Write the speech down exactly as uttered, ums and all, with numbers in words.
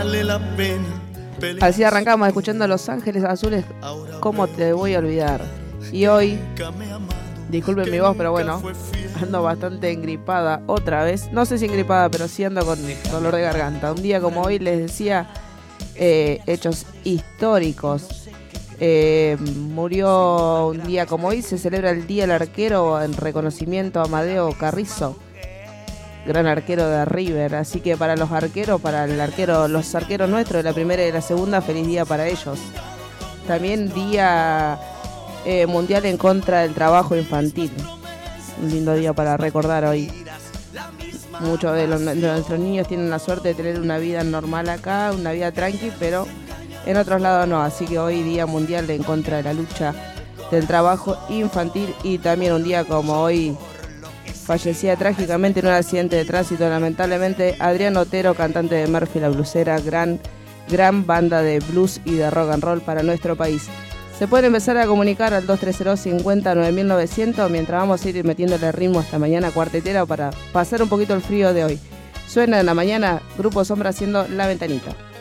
vale la pena. Así arrancamos escuchando Los Ángeles Azules, ¿cómo te voy a olvidar? Y hoy, disculpen mi voz, pero bueno, ando bastante engripada otra vez. No sé si engripada, pero sí ando con dolor de garganta. Un día como hoy les decía, eh, hechos históricos. Eh, murió un día como hoy, se celebra el Día del Arquero en reconocimiento a Amadeo Carrizo, gran arquero de River. Así que para los arqueros, para el arquero, los arqueros nuestros de la primera y de la segunda, feliz día para ellos. También día eh, mundial en contra del trabajo infantil. Un lindo día para recordar hoy. Muchos de, los, de nuestros niños tienen la suerte de tener una vida normal acá, una vida tranqui, pero en otros lados no. Así que hoy día mundial en contra de la lucha del trabajo infantil. Y también un día como hoy fallecía trágicamente en un accidente de tránsito, lamentablemente, Adrián Otero, cantante de Murphy la Blusera, gran, gran banda de blues y de rock and roll para nuestro país. Se pueden empezar a comunicar al dos tres cero cincuenta nueve mil novecientos mientras vamos a ir metiéndole ritmo hasta mañana cuartetera para pasar un poquito el frío de hoy. Suena en la mañana Grupo Sombra haciendo La Ventanita.